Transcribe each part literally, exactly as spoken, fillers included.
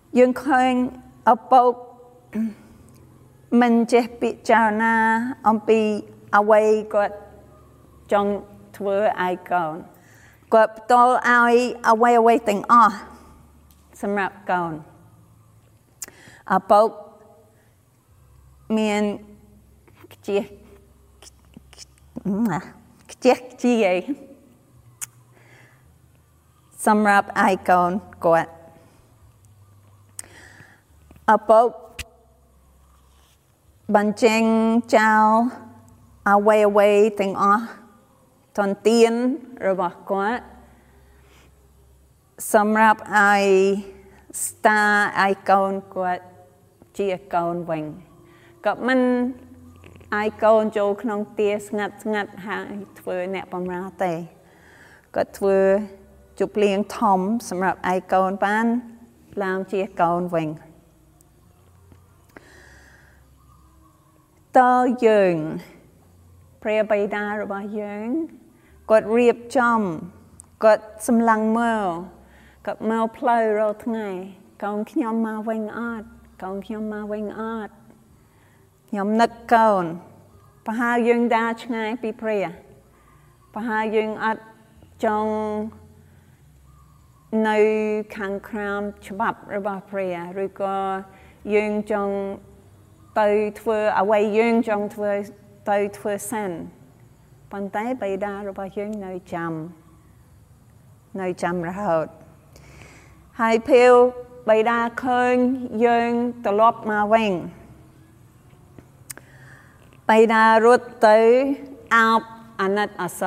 dương khơi ở bốc mình chế bị chào na ông bị away got trong thưa ai còn got to ai away away tình oสำหรับก่อนở bốc miền chia chia chiaสำหรับไอคอนกดอาปกบันเจงเจ้าเอาไว้ไว้ถึงอ๋อตอนเตียนระบบกดสำหรับไอสตาร์ไอคอนกดเจียคอนวิ่งกับมันไอคอนโจขนมเตี้ยงัดงัดหายเถื่อเนี่ยประมาณเตะก็เถื่อจุดเลี้ยงทอมสำหรับไอคอนบ้านลาวเจียคอนวิ่งต่อยืงเปรียบดาหรือว่ายืงกดเรียบจอมกดสำลังเมื่อกับเมื่อเพลย์เราทั้งไงกองขยมมาวิ่งอาดกองขยมมาวิ่งอาดยมนึกก่อนพหายืงดาชไงปีเปรียพหายืงอัดจงในขังครามฉบับระบาเปรียหรือก็ยืงจงเตยเถื่อเอาไว้ยืงจงเถื่อเตยเถื่อเส้นปันไตไปดาระบายืงในจำในจำระหดให้เพียวไปดาเคยยืงตลบมาเวงไปดารุดเตยอาบอนัดอาโซ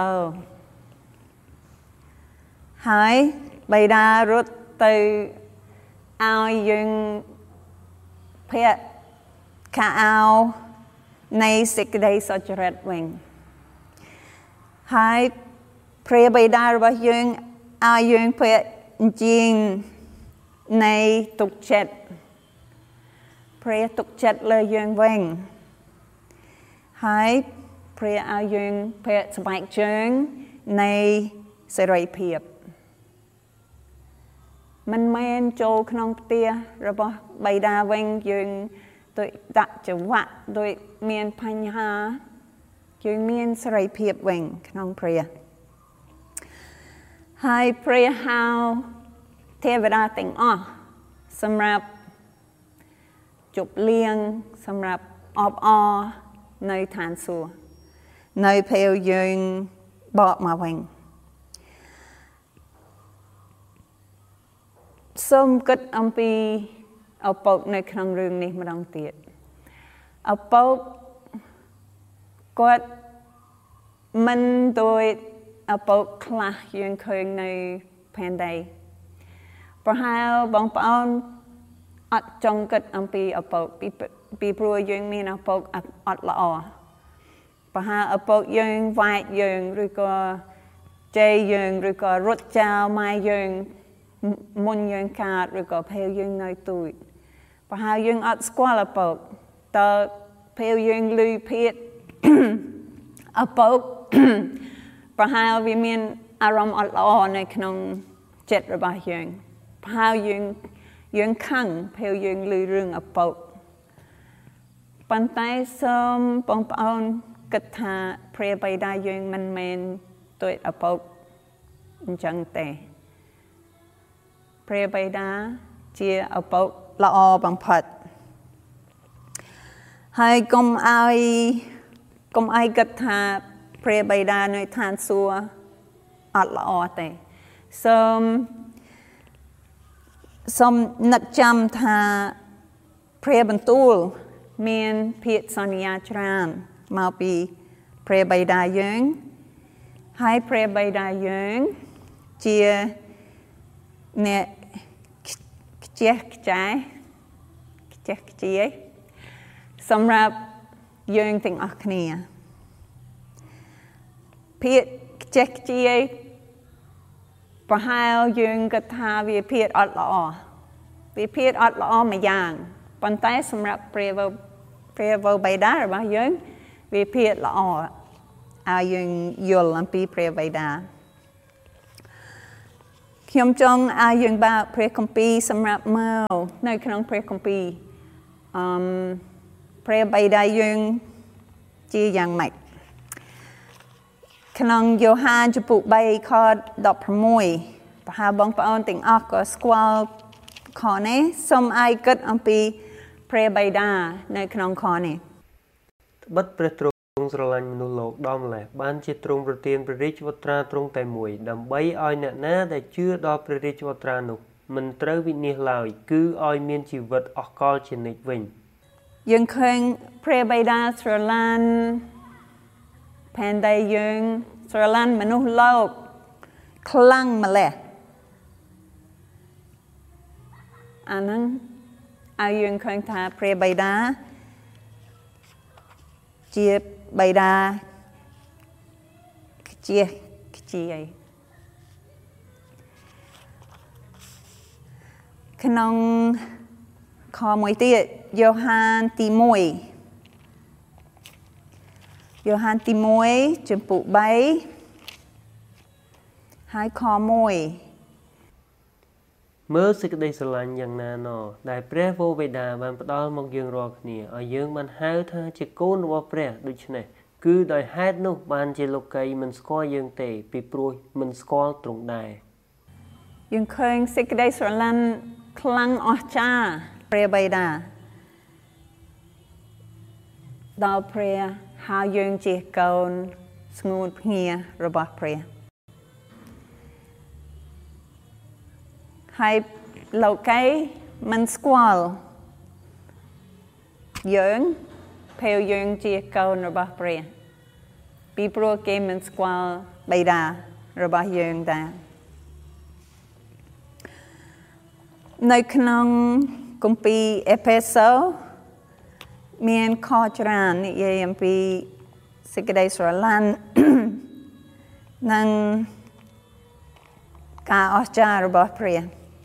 ให้ไปดารุดเตยเอายืงเพียข้าเอาในสิกได้สัจรัตเวงให้เพียไปดาระบายืงเอายืงเพียจีนในตุกเจ็ดเพียตุกเจ็ดเลยยืงเวงให้เพียเอายืงเพียสบายเชิงในเสรีเพียบมันแมนโจขนมเตียระบาใบดาเวงยืงโดยดักจังหวะโดยเมียนพันหายืงเมียนเสรีเพียบเวงขนมเพียให้เพียหาวเทวดาติงอ้อสำหรับจุบเลี้ยงสำหรับอบอในฐานสัวในเพลยืงบอกมาเวงส้มกัดอัมพีเอาปกในครั้งเรื่องนี้มาดังเตียดเอาปกกดมันโดยเอาปกคลายืงเคยในแผ่นใดเพราะหาบางปอนอัดจงกัดอัมพีเอาปกปีปีปลัวยืงมีเอาปกอัดละอเพราะหาเอาปกยืงไหวยืงหรือก็เจยืงหรือก็รถเจ้าไม้ยืงมุนยืงขาดหรือก็เพลยืงในตุยพอหายืงอัดสควอลปกต่อเพลยืงลุยเพียดอปกพอหาวิมีนอารมณ์อัดละอในขนมเจ็ดระบายยืงพอหายืงยืงขังเพลยืงลุยเรื่องอปกปันไตส้มปองปอนกระทาเพลไปได้ยืงมันเมนตัวอปกจังเตเพลไปดาเจียเอาปกละอบังพัดให้กลมไอกลมไอกัดทาเพลไปดาในทานซัวอัดละอเตสมสมนักจำทาเพลบรรทุลเมียนเพียรสัญญาจรานมาปีเพลไปดาเยิงให้เพลไปดาเยิงเจียเนี่ยเจ๊กใจเจ๊กเจี๊ยสำหรับยืนถึงอักเนียเพียรเจ๊กเจี๊ยพอหายืนกระทาวิเพียรอัดละอวิเพียรอัดละอมาอย่างปันไตสำหรับเปรียวเปรียวใบดาหรือว่ายืนวิเพียรละออายืนยุลลัมปีเปรียวใบดาខ្ញុំចង់ឲ្យយើងបើកព្រះគម្ពីរសម្រាប់មើលនៅក្នុងព្រះគម្ពីរអឺព្រះបិតាយើងជាយ៉ាងម៉េចក្នុងយ៉ូហានចំពុកបីខដប់ប្រាំមួយប្រហែលបងប្អូនទាំងអស់ក៏ស្គាល់ខនេះសូមឲ្យគិតអំពីព្រះបិតានៅក្នុងខនេះត្បិតព្រះទ្រង់ស្រឡាញ់មនុស្សលោកដល់ម្ល៉េះបានជាទ្រង់ប្រទានព្រះរាជវត្រាទ្រង់តែមួយដើម្បីឲ្យអ្នកណាដែលជឿដល់ព្រះរាជវត្រានោះមិនត្រូវវិនាសឡើយគឺឲ្យមានជីវិតអស់កលជានិច្ចវិញយើងឃើញព្រះបិតាស្រឡាញ់ផែនដីយើងស្រឡាញ់មនុស្សលោកខ្លាំងម្ល៉េះអាហ្នឹងឲ្យយើងឃើញថាព្រះបិតាជាបិតាជាជាអីក្នុងខមួយទៀតយ៉ូហានទីមួយយ៉ូហានទីមួយចំពុកបីហើយខមួយមើលសេចក្តីស្រឡាញ់យ៉ាងណាណោដែលព្រះវរបិតាបានផ្ដល់មកយើងរាល់គ្នាឲ្យយើងបានហៅថាជាកូនរបស់ព្រះដូច្នេះគឺដោយហេតុនោះបានជាលោកីមិនស្គាល់យើងទេពីព្រោះមិនស្គាល់ទ្រង់ដែរយើងឃើញសេចក្តីស្រឡាញ់ខ្លាំងអស្ចារ្យព្រះបិតាដល់ព្រះហៅយើងជាកូនស្ងួនភ្ងារបស់ព្រះហើយលោកីមិនស្គាល់យើងពេលយើងជាកូនរបស់ព្រះពីព្រោះគេមិនស្គាល់បិតារបស់យើងដែរនៅក្នុងគម្ពីរអេផេសូមានខច្រើននិយាយអំពីសេចក្តីស្រឡាញ់និងការអស្ចារ្យរបស់ព្រះ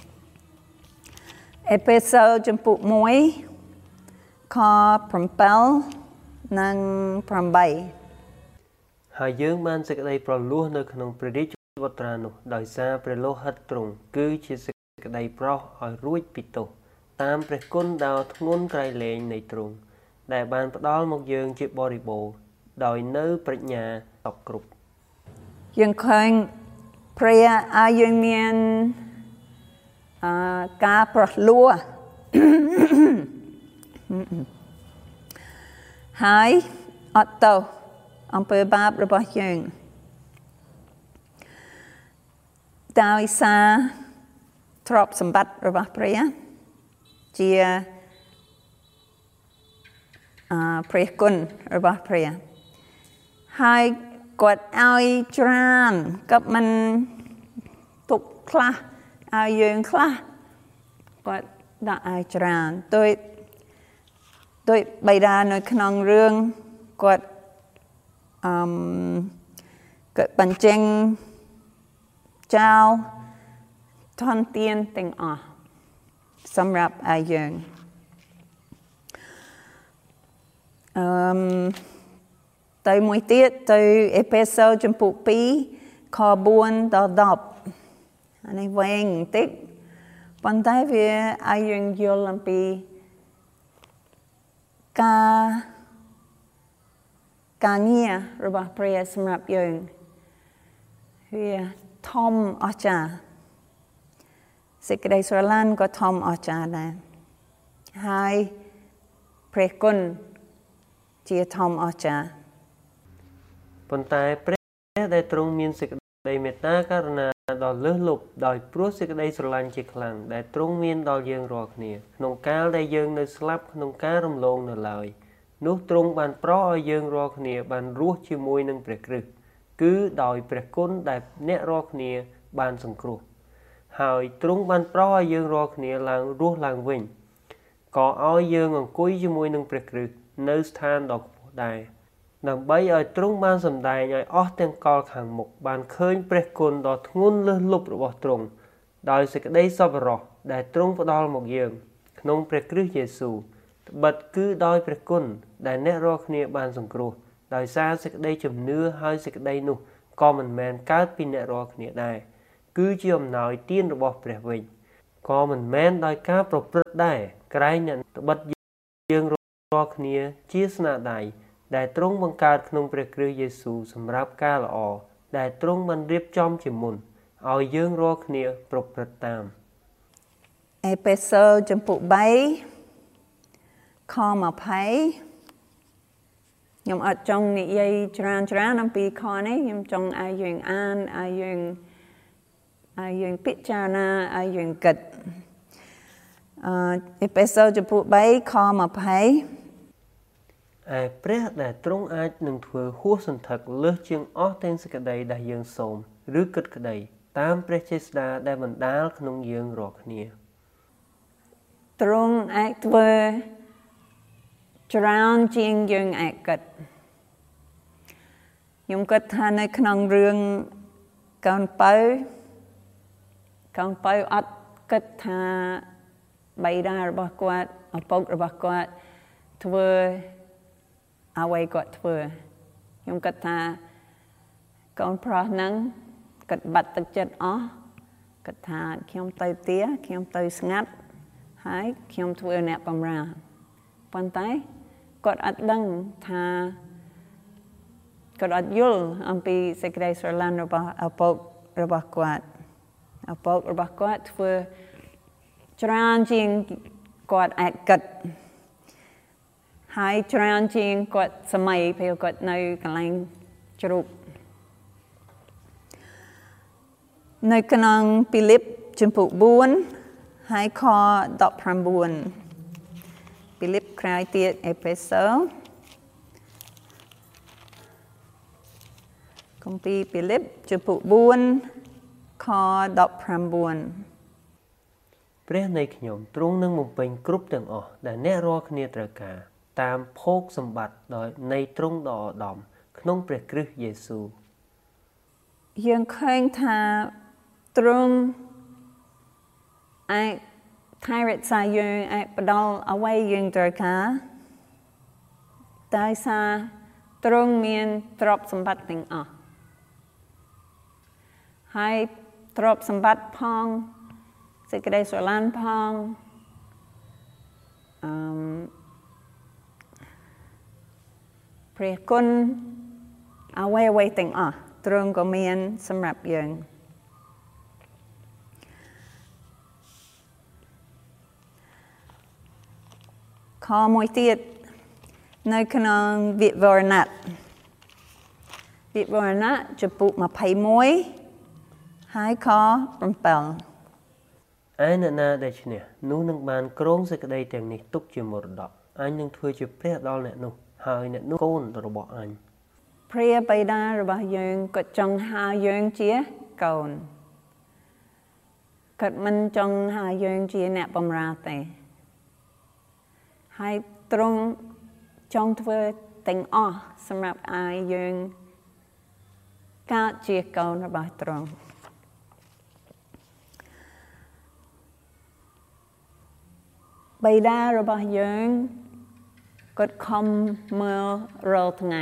អេផេសូចំពុកមួយខប្រាំbảyនិងប្រាំបីហើយយើងបានសេចក្តីប្រលោះនៅក្នុងព្រះរាជវត្រានោះដោយសារព្រះលោហិតទ្រង់គឺជាសេចក្តីប្រោសឲ្យរួចពីទោសតាមព្រះគុណដ៏ធ្ងន់ក្រៃលែងនៃទ្រង់ដែលបានផ្ដល់មកយើងជាបរិបូរណ៍ដោយនៅប្រាជ្ញាសពគ្រប់យើងឃើញព្រះឲ្យយើងមានអឺការប្រលោះហើយអត់ទោសអំពើបាបរបស់យើងដោយសារទ្រព្យសម្បត្តិរបស់ព្រះជាអឺព្រះគុណរបស់ព្រះហើយគាត់ឲ្យច្រើនក៏មិនទុកខ្លះឲ្យយើងខ្លះគាត់ដាក់ឲ្យច្រើនដោយដោយបិតានៅក្នុងរឿងគាត់អឺគាត់បញ្ចេញចោលធនធានទាំងអស់សម្រាប់ឲ្យយើងអឺទៅមួយទៀតទៅអេផេសូចំពុកពីរខបួនដល់ដប់អានេះវែងបន្តិចប៉ុន្តែវាឲ្យយើងយល់អំពីការការងាររបស់ព្រះសម្រាប់យើងវាធំអស្ចារ្យសេចក្តីស្រឡាញ់ក៏ធំអស្ចារ្យដែរហើយព្រះគុណជាធំអស្ចារ្យប៉ុន្តែព្រះដែលទ្រង់មានសេចក្តីមេត្តាករុណាដល់លើសលប់ដោយព្រោះសេចក្តីស្រឡាញ់ជាខ្លាំងដែលទ្រង់មានដល់យើងរាល់គ្នាក្នុងកាលដែលយើងនៅស្លាប់ក្នុងការរំលងនៅឡើយនោះទ្រង់បានប្រោសឲ្យយើងរាល់គ្នាបានរស់ជាមួយនឹងព្រះគ្រិស្តគឺដោយព្រះគុណដែលអ្នករាល់គ្នាបានសង្គ្រោះហើយទ្រង់បានប្រោសឲ្យយើងរាល់គ្នាឡើងរស់ឡើងវិញក៏ឲ្យយើងអង្គុយជាមួយនឹងព្រះគ្រិស្តនៅស្ថានដ៏ខ្ពស់ដែរដើម្បីឲ្យទ្រង់បានសម្ដែងឲ្យអស់ទាំងកលខាងមុខបានឃើញព្រះគុណដ៏ធ្ងន់លើសលប់របស់ទ្រង់ដោយសេចក្តីសប្បុរសដែលទ្រង់ផ្ដល់មកយើងក្នុងព្រះគ្រីស្ទយេស៊ូវត្បិតគឺដោយព្រះគុណដែលអ្នករាល់គ្នាបានសង្គ្រោះដោយសារសេចក្តីជំនឿហើយសេចក្តីនោះក៏មិនមែនកើតពីអ្នករាល់គ្នាដែរគឺជាអំណោយទានរបស់ព្រះវិញក៏មិនមែនដោយការប្រព្រឹត្តដែរក្រែងអ្នកត្បិតយើងរាល់គ្នាជាស្នាដៃដែលទ្រង់បង្កើតក្នុងព្រះគ្រីស្ទយេស៊ូវសម្រាប់ការល្អដែលទ្រង់បានរៀបចំជាមុនឲ្យយើងរាល់គ្នាប្រព្រឹត្តតាមអេផេសូចំពុកបីខម្ភៃខ្ញុំអត់ចង់និយាយច្រើនច្រើនអំពីខនេះខ្ញុំចង់ឲ្យយើងអានឲ្យយើងឲ្យយើងពិចារណាឲ្យយើងគិតអអេផេសូចំពុកបីខម្ភៃឯព្រះដែលទ្រង់អាចនឹងធ្វើហួសសន្ធឹកលើសជាងអស់ទាំងសេចក្តីដែលយើងសូមឬគិតក្តីតាមព្រះចេស្តាដែលបណ្ដាលក្នុងយើងរាល់គ្នាទ្រង់អាចធ្វើច្រើនជាងយើងអាចគិតខ្ញុំគិតថានៅក្នុងរឿងកូនពៅកូនពៅអត់គិតថាបិតារបស់គាត់ឪពុករបស់គាត់ធ្វើអ្វីគាត់ធ្វើខ្ញុំគិតថាកូនប្រុសហ្នឹងគាត់បាត់ទឹកចិត្តអស់គាត់ថាខ្ញុំទៅទាខ្ញុំទៅស្ងាត់ហើយខ្ញុំធ្វើអ្នកបម្រើប៉ុន្តែគាត់អត់ដឹងថាគាត់អត់យល់អំពីសេចក្តីស្រឡាញ់របស់ឪពុករបស់គាត់ឪពុករបស់គាត់ធ្វើច្រើនជាងគាត់អាចគិតហើយច្រើនជាងគាត់សម័យពេលគាត់នៅកន្លែងជ្រូកនៅក្នុងពីលីបជំពូកបួនហើយខដប់ប្រាំបួនពីលីបក្រោយទៀតអេផេសូគម្ពីរពីលីបជំពូកបួនខដប់ប្រាំបួនព្រះនៃខ្ញុំទ្រង់នឹងបំពេញគ្រប់ទាំងអស់ដែលអ្នករាល់គ្នាត្រូវការតាមភោគសម្បត្តិដោយនៃទ្រង់ដ៏ឧត្តមក្នុងព្រះគ្រីស្ទយេស៊ូវយើងឃើញថាទ្រង់អាចថែរក្សាយើងអាចផ្ដល់អ្វីយើងត្រូវការតែសារទ្រង់មានទ្រព្យសម្បត្តិទាំងអស់ហើយទ្រព្យសម្បត្តិផងសេចក្តីស្រឡាញ់ផងអឺព្រះគុណអ្វីអ្វីទាំងអស់ទ្រង់ក៏មានសម្រាប់យើងខមួយទៀតនៅក្នុងវិវរណៈវិវរណៈចំពុកម្ភៃមួយហើយខ7 ឯអ្នកណាដែលឈ្នះនោះនឹងបានគ្រងសេចក្តីទាំងនេះទុកជាមរតកអញនឹងធ្វើជាព្រះដល់អ្នកនោះហើយអ្នកនោះកូនរបស់អញព្រះបិតារបស់យើងក៏ចង់ហៅយើងជាកូនគាត់មិនចង់ហៅយើងជាអ្នកបម្រើទេហើយទ្រង់ចង់ធ្វើទាំងអស់សម្រាប់ឲ្យយើងកើតជាកូនរបស់ទ្រង់បិតារបស់យើងគាត់ខំមើលរាល់ថ្ងៃ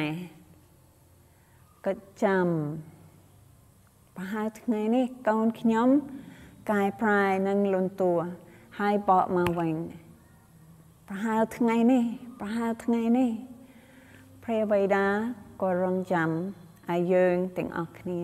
គាត់ចាំប្រហែលថ្ងៃនេះកូនខ្ញុំកែប្រែនឹងលន់តួហើយបកមកវិញប្រហែលថ្ងៃនេះប្រហែលថ្ងៃនេះព្រះបិតាក៏រងចាំឲ្យយើងទាំងអស់គ្នា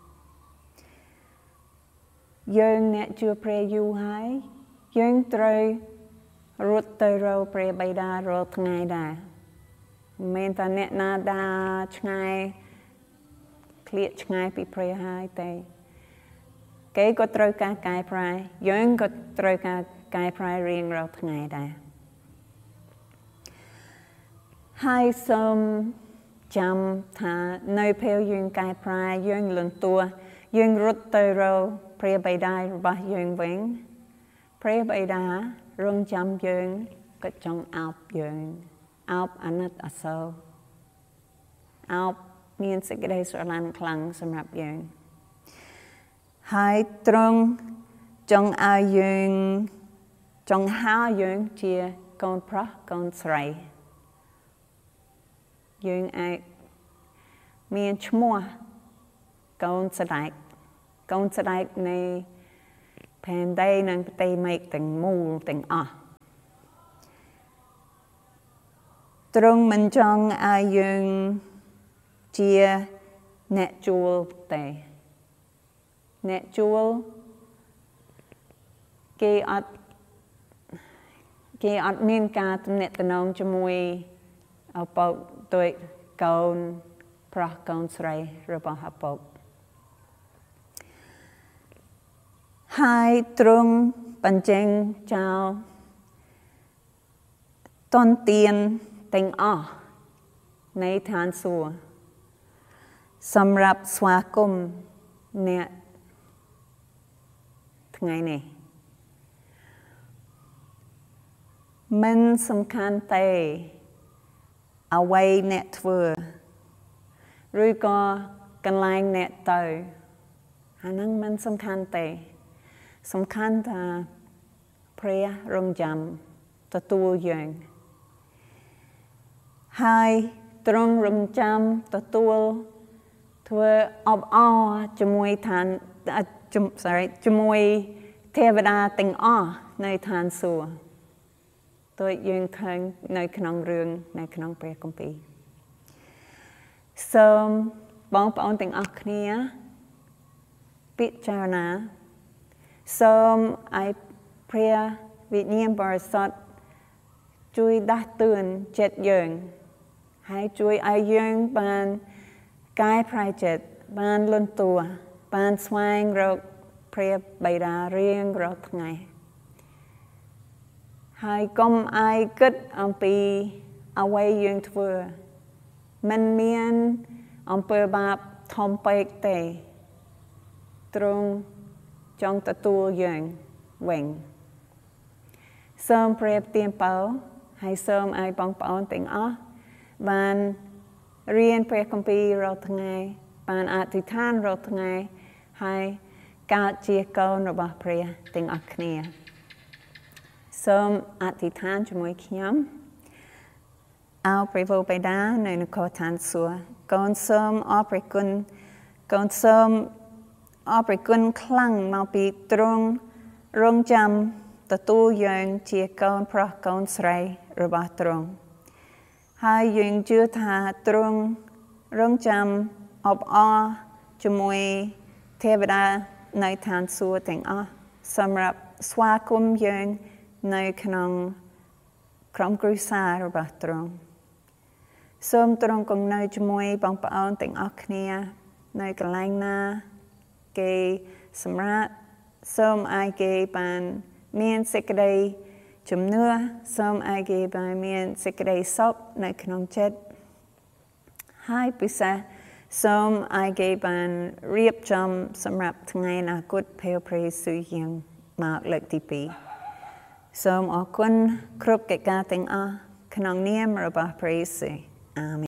យើងអ្នកជួបព្រះយូរហើយយើងត្រូវរត់ទៅរកព្រះបិតារាល់ថ្ងៃដែរមិនមែនតែអ្នកណាដើរឆ្ងាយឃ្លាតឆ្ងាយពីព្រះហើយទេគេក៏ត្រូវការកែប្រែយើងក៏ត្រូវការកែប្រែរៀងរាល់ថ្ងៃដែរហើយសូមចាំថានៅពេលយើងកែប្រែយើងលន់តួយើងរត់ទៅរកព្រះបិតារបស់យើងវិញព្រះបិតារងចាំយើងក៏ចង់អោបយើងអោបអាណិតអាសូរអោបមានសេចក្តីស្រឡាញ់ខ្លាំងសម្រាប់យើងហើយទ្រង់ចង់ឲ្យយើងចង់ហៅយើងជាកូនប្រុសកូនស្រីយើងអាចមានឈ្មោះកូនស្ដេចកូនស្ដេចនៃផែនដីនិងប្រទេសមេឃទាំងមូលទាំងអស់ទ្រង់មិនចង់ឲ្យយើងជាអ្នកជួលទេអ្នកជួលគេអត់គេអត់មានការទំនាក់ទំនងជាមួយឪពុកដូចកូនប្រុសកូនស្រីរបស់ឪពុកហើយទ្រង់បញ្ចេញចោលតនទានទាំងអស់នៃឋានសួគ៌សម្រាប់ស្វាគមន៍អ្នកថ្ងៃនេះមិនសំខាន់ទេអ្វីអ្នកធ្វើឬក៏កន្លែងអ្នកទៅអាហ្នឹងមិនសំខាន់ទេសំខាន់ថាព្រះរងចាំទទួលយើងហើយទ្រង់រងចាំទទួលធ្វើអបអរជាមួយឋាន sorry ជាមួយទេវតាទាំងអស់នៅឋានសួគ៌ដោយយើងឃើញនៅក្នុងរឿងនៅក្នុងព្រះគម្ពីរសូមបងប្អូនទាំងអស់គ្នាពិចារណាសូមឲ្យព្រះវិញ្ញាណបរិសុទ្ធជួយដាស់តឿនចិត្តយើងហើយជួយឲ្យយើងបានកែប្រែចិត្តបានលន់តួបានស្វែងរកព្រះបិតារៀងរាល់ថ្ងៃហើយកុំឲ្យគិតអំពីអ្វីយើងធ្វើមិនមានអំពើបាបធំពេកទេទ្រង់ចង់ទទួលយើងវិញសូមព្រះទានពរហើយសូមឲ្យបងប្អូនទាំងអស់បានរៀនព្រះគម្ពីររាល់ថ្ងៃបានអធិដ្ឋានរាល់ថ្ងៃហើយកើតជាកូនរបស់ព្រះទាំងអស់គ្នាសូមអធិដ្ឋានជាមួយខ្ញុំអោព្រះវរបិតានៅនគរឋានសួគ៌កូនសូមអរព្រះគុណកូនសូមអរព្រះគុណខ្លាំងមកពីទ្រង់រងចាំទទួលយើងជាកូនប្រុសកូនស្រីរបស់ទ្រង់ហើយយើងជឿថាទ្រង់រងចាំអបអរជាមួយទេវតានៅឋានសួគ៌ទាំងអស់សម្រាប់ស្វាគមន៍យើងនៅក្នុងក្រុមគ្រួសាររបស់ទ្រង់សូមទ្រង់គង់នៅជាមួយបងប្អូនទាំងអស់គ្នានៅកន្លែងណាគេសម្រាប់សូមឲ្យគេបានមានសេចក្តីជំនឿសូមឲ្យគេបានមានសេចក្តីសុខនៅក្នុងចិត្តហើយពិសេសសូមឲ្យគេបានរៀបចំសម្រាប់ថ្ងៃអនាគតពេលព្រះយេស៊ូវយាងមកលើកទីពីរសូមអរគុណគ្រប់កិច្ចការទាំងអស់ក្នុងនាមរបស់ព្រះយេស៊ូវអាមែ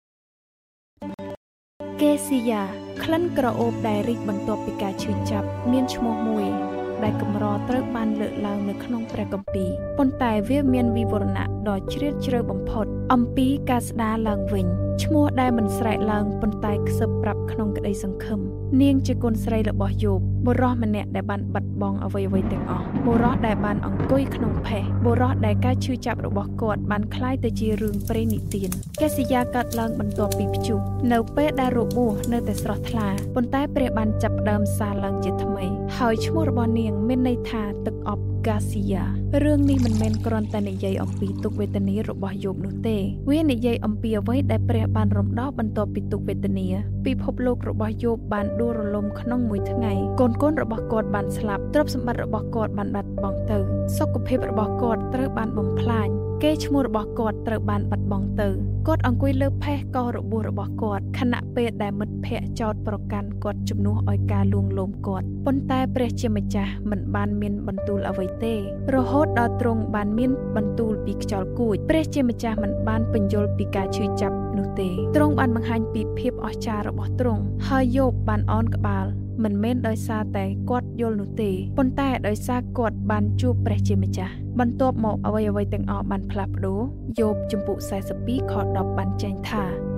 នកេស៊ីយ៉ាក្លិនក្រអូបដែលរីកបន្ទាប់ពីការឈឺចាប់មានឈ្មោះមួយដែលកម្រត្រូវបានលើកឡើងនៅក្នុងព្រះគម្ពីរប៉ុន្តែវាមានវិវរណៈដ៏ជ្រាលជ្រៅបំផុតអំពីការស្ដារឡើងវិញឈ្មោះដែលមិនស្រែកឡើងប៉ុន្តែខ្សឹបប្រាប់ក្នុងក្តីសង្ឃឹមនាងជាកូនស្រីរបស់យោបបុរសម្នាក់ដែលបានបាត់បង់អ្វីៗទាំងអស់បុរសដែលបានអង្គុយក្នុងផេះបុរសដែលការឈឺចាប់របស់គាត់បានคล้ายទៅជារឿងព្រេងនិទានកេសីយ៉ាកើតឡើងបន្ទាប់ពីព្យុះនៅពេលដែលរបួសនៅតែស្រស់ថ្លាប៉ុន្តែព្រះបានចាប់ផ្ដើមសារឡើងជាថ្មីហើយឈ្មោះរបស់នាងមានន័យថាទឹកអប់កាស៊ីយ៉ារឿងនេះមិនមែនគ្រាន់តែនិយាយអំពីទុក្ខវេទនារបស់យោបនោះទេវានិយាយអំពីអ្វីដែលព្រះបានរំដោះបន្ទាប់ពីទុក្ខវេទនាពិភពលោករបស់យោបបានដួលរលំក្នុងមួយថ្ងៃកូនកូនរបស់គាត់បានស្លាប់ទ្រព្យសម្បត្តិរបស់គាត់បានបាត់បង់ទៅសុខភាពរបស់គាត់ត្រូវបានបំផ្លាញកេរ្តិ៍ឈ្មោះរបស់គាត់ត្រូវបានបាត់បង់ទៅគាត់អង្គុយលើផេះកោរបួសរបស់គាត់ខណៈពេលដែលមិត្តភ័ក្តិចោទប្រកាន់គាត់ជំនួសឲ្យការលួងលោមគាត់ប៉ុន្តែព្រះជាម្ចាស់មិនបានមានបន្ទូលអ្វីទេរហូតដល់ទ្រង់បានមានបន្ទូលពីខ្យល់គួចព្រះជាម្ចាស់មិនបានពន្យល់ពីការឈឺចាប់នោះទេទ្រង់បានបង្ហាញពីភាពអស្ចារ្យរបស់ទ្រង់ហើយយោបបានអោនក្បាលមិនមែនដោយសារតែគាត់យល់នោះទេប៉ុន្តែដោយសារគាត់បានជួបព្រះជាម្ចាស់បន្ទាប់មកអ្វីអ្វីទាំងអស់បានផ្លាស់ប្ដូរយោបជំពូកសែសិបពីរខដប់បានចែងថា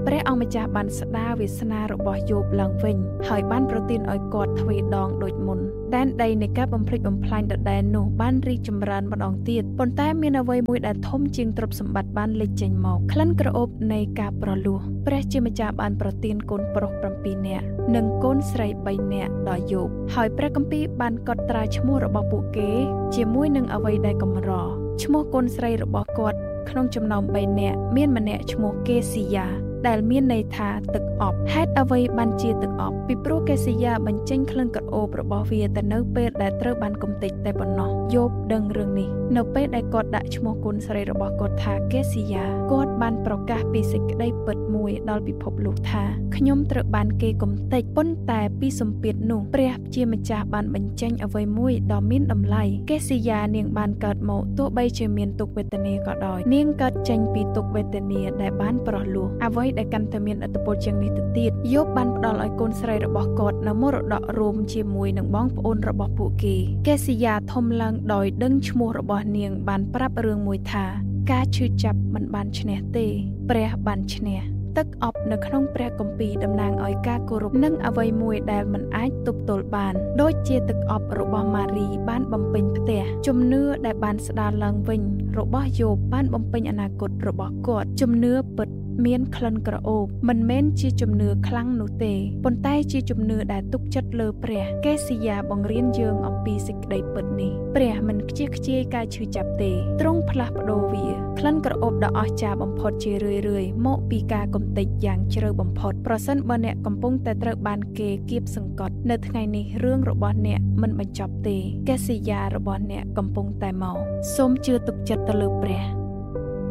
ព្រះអង្គម្ចាស់បានស្ដារវាសនារបស់យោបឡើងវិញហើយបានប្រទានឲ្យគាត់ទ្វេដងដូចមុនដែនដីនៃការបំផ្លិចបំផ្លាញដដែលនោះបានរីកចម្រើនម្ដងទៀតប៉ុន្តែមានអ្វីមួយដែលធំជាងទ្រព្យសម្បត្តិបានលេចចេញមកក្លិនក្រអូបនៃការប្រលោះព្រះជាម្ចាស់បានប្រទានកូនប្រុសប្រាំពីរនាក់និងកូនស្រីបីនាក់ដល់យោបហើយព្រះគម្ពីរបានកត់ត្រាឈ្មោះរបស់ពួកគេជាមួយនឹងអ្វីដែលកម្រឈ្មោះកូនស្រីរបស់គាត់ក្នុងចំណោមបីនាក់មានម្នាក់ឈ្មោះកេស៊ីយ៉ាដែលមានន័យថាទឹកអប់ហេតុអ្វីបានជាទឹកអប់ពីព្រោះកេស៊ីយ៉ាបញ្ចេញក្លិនក្រអូបរបស់វាទៅនៅពេលដែលត្រូវបានគំទេចតែប៉ុណ្ណោះយោបដឹងរឿងនេះនៅពេលដែលគាត់ដាក់ឈ្មោះកូនស្រីរបស់គាត់ថាកេស៊ីយ៉ាគាត់បានប្រកាសពីសេចក្តីពិតមួយដល់ពិភពលោកថាខ្ញុំត្រូវបានគេគំទេចប៉ុន្តែពីសម្ពាធនោះព្រះជាម្ចាស់បានបញ្ចេញអ្វីមួយដ៏មានតម្លៃកេស៊ីយ៉ានាងបានកើតមកទោះបីជាមានទុក្ខវេទនាក៏ដោយនាងកើតចេញពីទុក្ខវេទនាដែលបានប្រោះលោះអ្វីដែលកាន់តែមានឥទ្ធិពលជាងនេះទៅទៀតយោបបានផ្ដល់ឲ្យកូនស្រីរបស់គាត់នៅមរតករួមជាមួយនឹងបងប្អូនរបស់ពួកគេកេស៊ីយ៉ាធំឡើងដោយដឹងឈ្មោះរបស់នាងបានប្រាប់រឿងមួយថាការឈឺចាប់មិនបានឈ្នះទេព្រះបានឈ្នះទឹកអប់នៅក្នុងព្រះគម្ពីរតំណាងឲ្យការគោរពនិងអ្វីមួយដែលមិនអាចទប់ទល់បានដូចជាទឹកអប់របស់ម៉ារីបានបំពេញផ្ទះជំនឿដែលបានស្ដារឡើងវិញរបស់យោបបានបំពេញអនាគតរបស់គាត់ជំនឿពិតមានក្លិនក្រអូបមិនមែនជាជំនឿខ្លាំងនោះទេប៉ុន្តែជាជំនឿដែលទុកចិត្តលើព្រះកេស៊ីយ៉ាបង្រៀនយើងអំពីសេចក្តីពិតនេះព្រះមិនខ្ជិះខ្ជាយការឈឺចាប់ទេទ្រង់ផ្លាស់ប្ដូរវាក្លិនក្រអូបដ៏អស្ចារ្យបំផុតជារឿយៗមកពីការកំទេចយ៉ាងជ្រៅបំផុតប្រសិនបើអ្នកកំពុងតែត្រូវបានគេគៀបសង្កត់នៅថ្ងៃនេះរឿងរបស់អ្នកមិនបញ្ចប់ទេកេស៊ីយ៉ារបស់អ្នកកំពុងតែមកសូមជឿទុកចិត្តទៅលើព្រះ